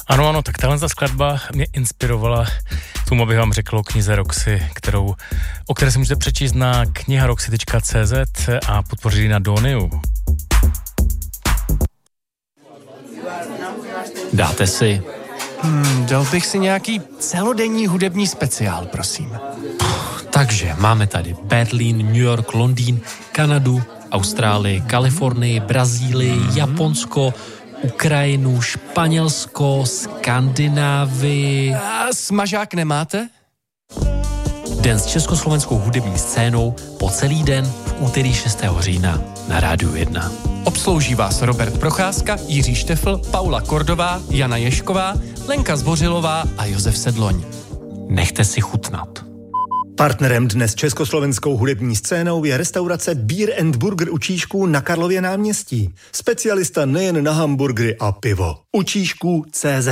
Ano, tak tahle ta skladba mě inspirovala k tomu, abych vám řekl o knize Roxy, o které si můžete přečíst na kniharoxy.cz a podpořit ji na Doniu. Dáte si? Dal bych si nějaký celodenní hudební speciál, prosím. Takže máme tady Berlín, New York, Londýn, Kanadu, Austrálii, Kalifornii, Brazílii, Japonsko, Ukrajinu, Španělsko, Skandinávii. A smažák nemáte? Den s československou hudební scénou po celý den v úterý 6. října na Rádiu 1. Obslouží vás Robert Procházka, Jiří Štefl, Paula Kordová, Jana Ješková, Lenka Zbořilová a Josef Sedloň. Nechte si chutnat. Partnerem dnes československou hudební scénou je restaurace Beer and Burger u Číšků na Karlově náměstí. Specialista nejen na hamburgery a pivo. U Číšků.cz.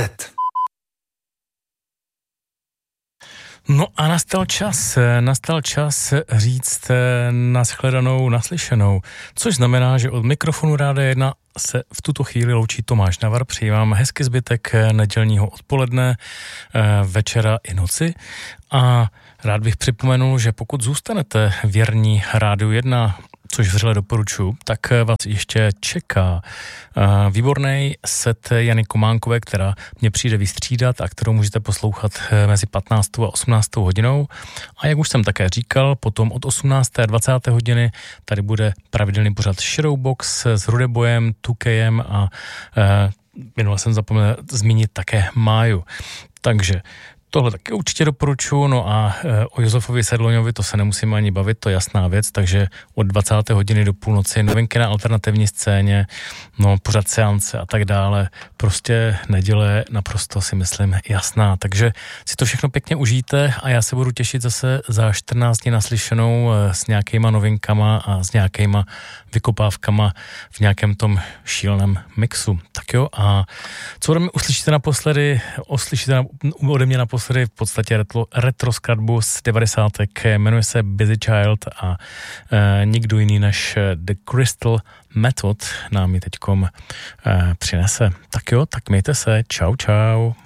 No a nastal čas říct nashledanou, naslyšenou, což znamená, že od mikrofonu Rádia 1 se v tuto chvíli loučí Tomáš Navar. Přeji vám hezký zbytek nedělního odpoledne, večera i noci a rád bych připomenul, že pokud zůstanete věrní Rádiu 1, což vřele doporučuji, tak vás ještě čeká výborný set Jany Kománkové, která mě přijde vystřídat a kterou můžete poslouchat mezi 15. a 18. hodinou. A jak už jsem také říkal, potom od 18. a 20. hodiny tady bude pravidelný pořad Shadowbox s Rudebojem, Tukejem a minule jsem zapomněl zmínit také Máju. Takže tohle taky určitě doporučuji, no a o Josefovi Sedloňovi to se nemusíme ani bavit, to je jasná věc, takže od 20. hodiny do půlnoci novinky na alternativní scéně, no pořad seance a tak dále, prostě neděle naprosto si myslím jasná, takže si to všechno pěkně užijte a já se budu těšit zase za 14 dní naslyšenou s nějakýma novinkama a s nějakýma vykopávkama v nějakém tom šíleném mixu. Tak jo, a co ode mě uslyšíte ode mě naposledy v podstatě retro skladbu z 90. jmenuje se Busy Child a nikdo jiný než The Crystal Method nám ji teďkom přinese. Tak jo, tak mějte se, čau.